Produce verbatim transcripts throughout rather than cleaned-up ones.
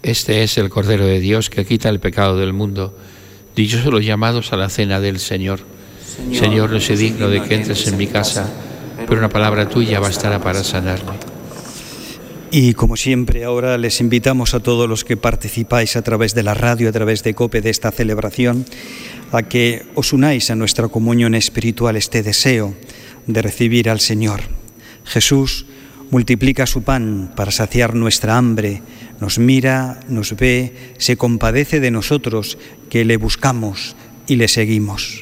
Este es el Cordero de Dios que quita el pecado del mundo. Dichosos los llamados a la cena del Señor. Señor, Señor, no soy digno de que entres en mi casa, pero una palabra tuya bastará para sanarme. Y como siempre, ahora les invitamos a todos los que participáis a través de la radio, a través de COPE, de esta celebración, a que os unáis a nuestra comunión espiritual, este deseo de recibir al Señor. Jesús multiplica su pan para saciar nuestra hambre, nos mira, nos ve, se compadece de nosotros que le buscamos y le seguimos.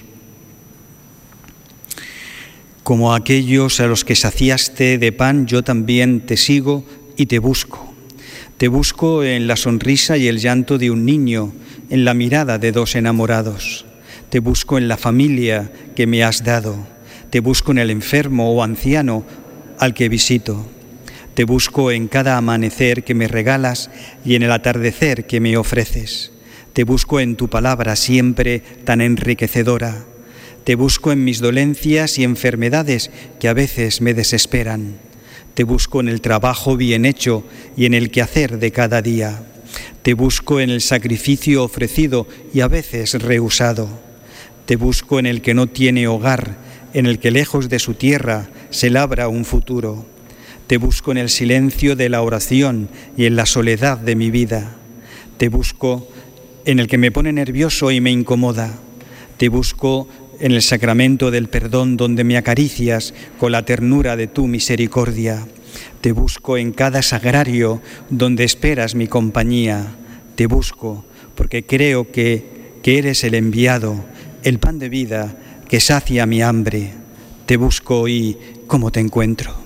Como aquellos a los que saciaste de pan, yo también te sigo y te busco. Te busco en la sonrisa y el llanto de un niño, en la mirada de dos enamorados. Te busco en la familia que me has dado. Te busco en el enfermo o anciano al que visito. Te busco en cada amanecer que me regalas y en el atardecer que me ofreces. Te busco en tu palabra siempre tan enriquecedora. Te busco en mis dolencias y enfermedades que a veces me desesperan. Te busco en el trabajo bien hecho y en el quehacer de cada día. Te busco en el sacrificio ofrecido y a veces rehusado. Te busco en el que no tiene hogar, en el que lejos de su tierra se labra un futuro. Te busco en el silencio de la oración y en la soledad de mi vida. Te busco en el que me pone nervioso y me incomoda. Te busco en el sacramento del perdón donde me acaricias con la ternura de tu misericordia. Te busco en cada sagrario donde esperas mi compañía. Te busco porque creo que, que eres el enviado, el pan de vida que sacia mi hambre. Te busco y ¿cómo te encuentro?